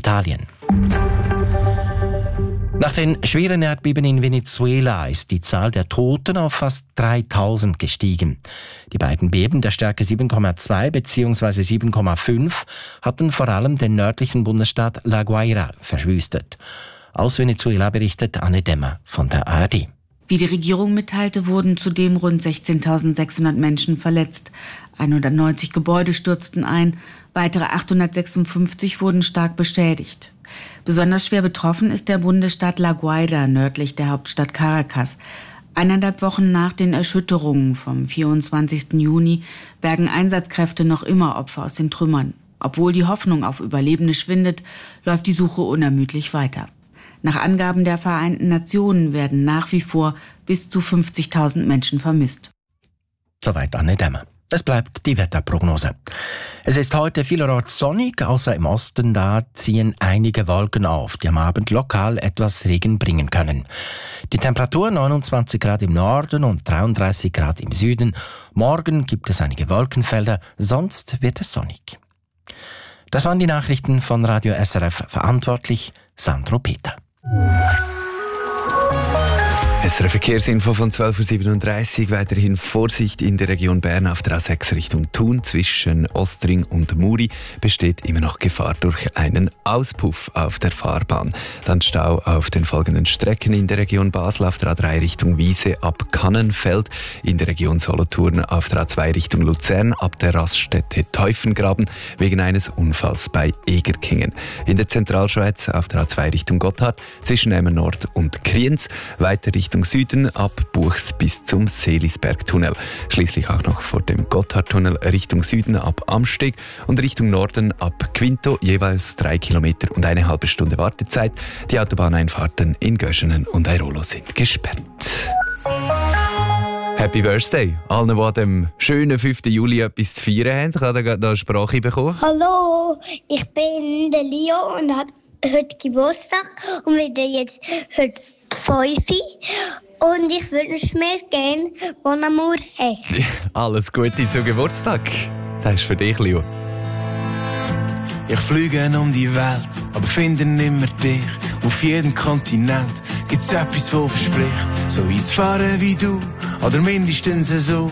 Italien. Nach den schweren Erdbeben in Venezuela ist die Zahl der Toten auf fast 3000 gestiegen. Die beiden Beben der Stärke 7,2 bzw. 7,5 hatten vor allem den nördlichen Bundesstaat La Guaira verschwüstet. Aus Venezuela berichtet Anne Demmer von der ARD. Wie die Regierung mitteilte, wurden zudem rund 16.600 Menschen verletzt. 190 Gebäude stürzten ein, weitere 856 wurden stark beschädigt. Besonders schwer betroffen ist der Bundesstaat La Guaira nördlich der Hauptstadt Caracas. 1,5 Wochen nach den Erschütterungen vom 24. Juni bergen Einsatzkräfte noch immer Opfer aus den Trümmern. Obwohl die Hoffnung auf Überlebende schwindet, läuft die Suche unermüdlich weiter. Nach Angaben der Vereinten Nationen werden nach wie vor bis zu 50.000 Menschen vermisst. Soweit Anne Demmer. Es bleibt die Wetterprognose. Es ist heute vielerorts sonnig, außer im Osten, da ziehen einige Wolken auf, die am Abend lokal etwas Regen bringen können. Die Temperatur 29 Grad im Norden und 33 Grad im Süden. Morgen gibt es einige Wolkenfelder, sonst wird es sonnig. Das waren die Nachrichten von Radio SRF, verantwortlich Sandro Peter. SRF Verkehrsinfo von 12.37 Uhr. Weiterhin Vorsicht in der Region Bern auf der A6 Richtung Thun. Zwischen Ostring und Muri besteht immer noch Gefahr durch einen Auspuff auf der Fahrbahn. Dann Stau auf den folgenden Strecken in der Region Basel auf der A3 Richtung Wiese ab Kannenfeld, in der Region Solothurn auf der A2 Richtung Luzern ab der Raststätte Teufengraben wegen eines Unfalls bei Egerkingen. In der Zentralschweiz auf der A2 Richtung Gotthard zwischen Emmer Nord und Kriens, weiter Richtung Süden ab Buchs bis zum Seelisbergtunnel. Schließlich auch noch vor dem Gotthardtunnel Richtung Süden ab Amsteg und Richtung Norden ab Quinto jeweils 3 Kilometer und eine halbe Stunde Wartezeit. Die Autobahneinfahrten in Göschenen und Airolo sind gesperrt. Happy Birthday! Allen, die an dem schönen 5. Juli etwas zu feiern haben, ich habe gerade eine Sprache bekommen. Hallo, ich bin der Leo und habe heute Geburtstag und werde jetzt heute 5 und ich wünsche mir gerne Bon Amour Hecht. Alles Gute zum Geburtstag. Das ist für dich, Leo. Ich fliege um die Welt, aber finde nimmer dich. Auf jedem Kontinent gibt's etwas, das verspricht, so weit zu fahren wie du, oder mindestens so.